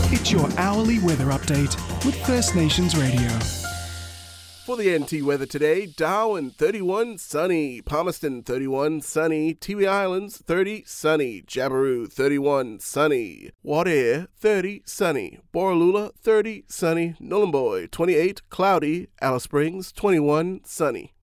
It's your hourly weather update with First Nations Radio. For the NT weather today, Darwin 31 sunny, Palmerston 31 sunny, Tiwi Islands 30 sunny, Jabiru 31 sunny, Wadeye 30 sunny, Borroloola 30 sunny, Nhulunbuy 28 cloudy, Alice Springs 21 sunny.